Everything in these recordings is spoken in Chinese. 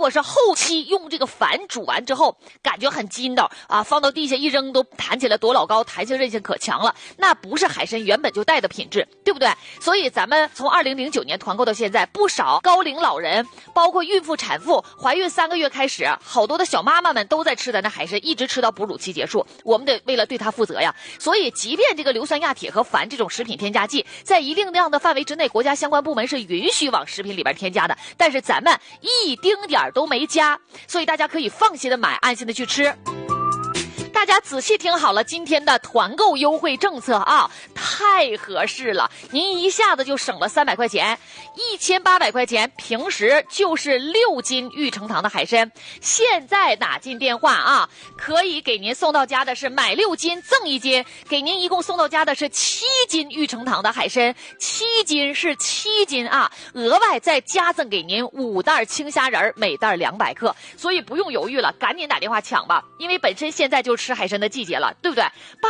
果是后期用这个矾煮完之后，感觉很筋道啊，放到地下一扔都弹起来多老高，弹性韧性可强了，那不是海参原本就带的品质，对不对？所以咱们从2009年团购到现在，不少高龄老人，包括孕妇、产妇，怀孕3个月开始，好多的小妈妈们都在吃咱的海参，一直吃到哺乳期结束。我们得为了对它负责呀。所以，即便这个硫酸亚铁和矾这种食品添加剂，在一定量的范围之内，国家相关部门是允许往食品里边添加的，但是咱们一丁点都没加，所以大家可以放心的买，安心的去吃。大家仔细听好了，今天的团购优惠政策啊，太合适了！您一下子就省了300块钱，1800块钱，平时就是6斤玉成堂的海参。现在打进电话啊，可以给您送到家的是买6斤赠1斤，给您一共送到家的是7斤玉成堂的海参，7斤是7斤啊，额外再加赠给您5袋青虾仁，每袋200克，所以不用犹豫了，赶紧打电话抢吧，因为本身现在就是吃海参的季节了，对不对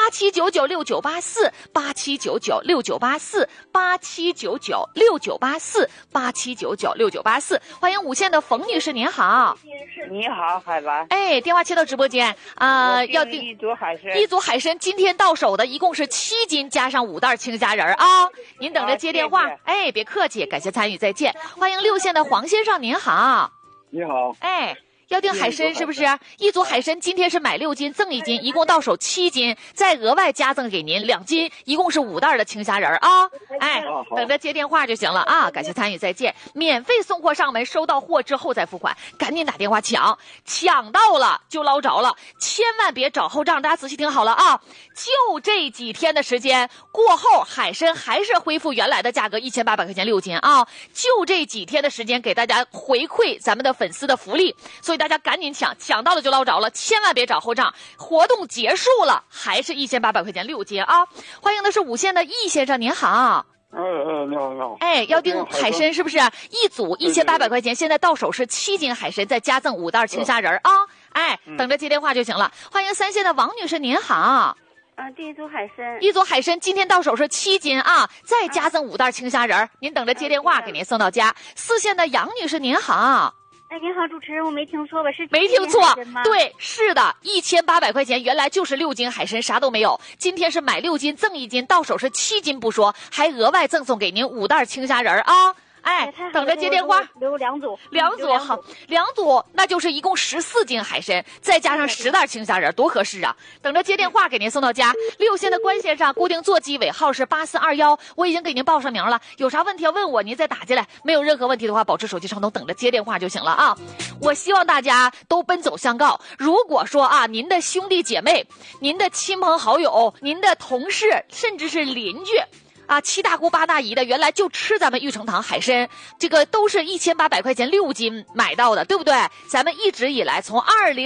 ？87996984，87996984，87996984，87996984，欢迎5线的冯女士，您好。 你好，海兰。 哎，电话切到直播间要订一组海参。 一组海参今天到手的一共是7斤，加上5袋青虾仁啊。您等着接电话。 谢谢。 哎，别客气，感谢参与，再见。欢迎6线的黄先生，您好。 你好。 哎。要订海参是不是？一组海参今天是买6斤赠1斤，一共到手7斤，再额外加赠给您2斤，一共是5袋的青虾仁啊！哎，等着接电话就行了啊！感谢参与，再见。免费送货上门，收到货之后再付款，赶紧打电话抢，抢到了就捞着了，千万别找后账。大家仔细听好了啊！就这几天的时间过后，海参还是恢复原来的价格，1800块钱6斤啊！就这几天的时间给大家回馈咱们的粉丝的福利，所以大家赶紧抢，抢到了就捞着了，千万别找后账。活动结束了，还是1800块钱6斤啊！欢迎的是5线的易先生，您好。 你好，你好。 哎，要订海参是不是？一组1800块钱，现在到手是7斤海参，再加赠5袋青虾仁啊！哎，等着接电话就行了。欢迎3线的王女士，您好。 订一组海参， 一组海参今天到手是7斤啊，再加赠5袋青虾仁，您等着接电话给您送到家。4线的杨女士，您好。 哎，您好，主持人，我没听错吧？是没听错，对，是的，1800块钱，原来就是6斤海参，啥都没有。今天是买6斤赠1斤，到手是7斤不说，还额外赠送给您5袋青虾仁啊！哎，等着接电话。 留2组 ，2组好，2组那就是一共14斤海参，再加上10袋青虾仁，多合适啊！等着接电话给您送到家。6线的关先生，固定座机尾号是8421，我已经给您报上名了，有啥问题要问我，您再打进来。没有任何问题的话，保持手机畅通，等着接电话就行了啊！我希望大家都奔走相告。如果说啊，您的兄弟姐妹、您的亲朋好友、您的同事，甚至是邻居。7大姑8大姨的，原来就吃咱们玉成堂海参，这个都是1800块钱6斤买到的，对不对？咱们一直以来从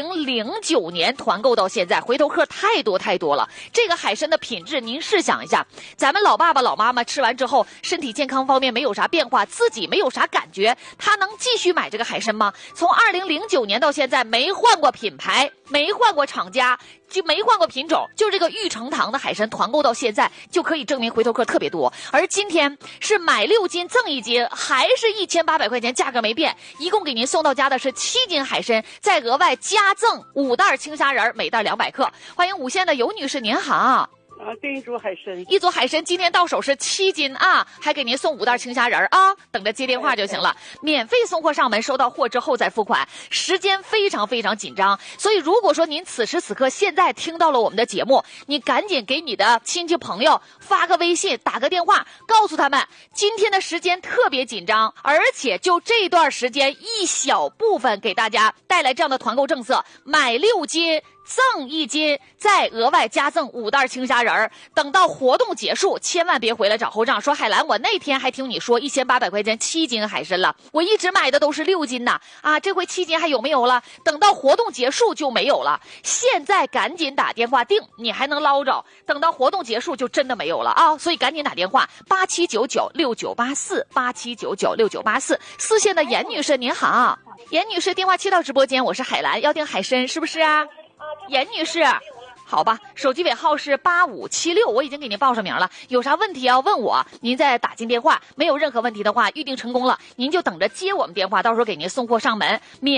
2009年团购到现在，回头客太多了。这个海参的品质，您试想一下，咱们老爸爸老妈妈吃完之后，身体健康方面没有啥变化，自己没有啥感觉，他能继续买这个海参吗？从2009年到现在，没换过品牌，没换过厂家，就没换过品种，就这个玉成堂的海参团购到现在，就可以证明回头客特别多。而今天是买6斤赠1斤，还是1800块钱，价格没变，一共给您送到家的是7斤海参，再额外加赠5袋青虾仁，每袋200克。欢迎5线的尤女士，您好。 订一组海参， 一组海参今天到手是7斤啊，还给您送5袋青虾仁啊，等着接电话就行了。免费送货上门，收到货之后再付款，时间非常紧张，所以如果说您此时此刻现在听到了我们的节目，你赶紧给你的亲戚朋友发个微信，打个电话，告诉他们今天的时间特别紧张，而且就这段时间一小部分给大家带来这样的团购政策，买6斤赠1斤，再额外加赠5袋青虾仁。等到活动结束，千万别回来找后账，说海兰，我那天还听你说1800块钱7斤海参了，我一直买的都是6斤呢，这回7斤还有没有了？等到活动结束就没有了，现在赶紧打电话订，你还能捞着，等到活动结束就真的没有了啊！所以赶紧打电话87996984，87996984。4线的严女士您好，严女士电话切到直播间，我是海兰，要订海参是不是啊？严女士，好吧，手机尾号是8576，我已经给您报上名了，有啥问题要问我，您再打进电话，没有任何问题的话，预定成功了，您就等着接我们电话，到时候给您送货上门，免